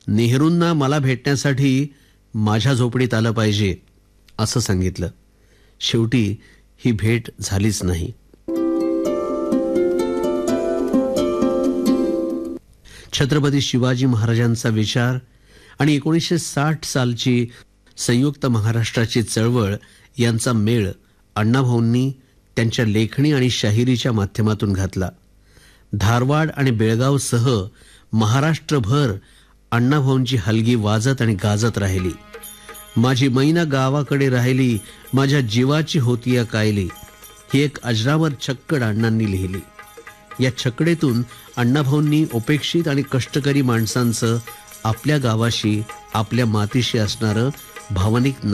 नेहरूंना मला भेटण्यासाठी माझ्या झोपडीत आलं पाहिजे असं सांगितलं. शेवटी ही भेट झालीच नाही. छत्रपती शिवाजी महाराजांचा विचार आणि 1960 सालची संयुक्त महाराष्ट्राची चळवळ यांचा मेळ अण्णाभाऊंनी त्यांच्या लेखणी आणि शाहिरीच्या माध्यमातून घातला. धारवाड आणि बेळगावसह महाराष्ट्रभर अण्णाभाऊंची हलगी वाजत आणि गाजत राहिली. माझी मैना गावाकडे राहिली, माझ्या जीवाची होती कायली, ही एक अजरामर छक्कड अण्णांनी लिहिली. या छकडेतून अण्णाभाऊंनी उपेक्षित आणि कष्टकरी माणसांचं आपल्या गावाशी, आपल्या मातीशी असणारं भावनिक